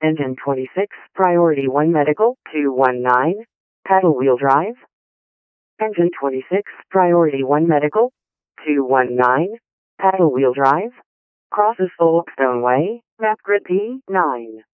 Engine 26, Priority 1 Medical, 219, paddle wheel drive. Engine 26, Priority 1 Medical, 219, paddle wheel drive. Crosses Folkestone Way, map grid P9.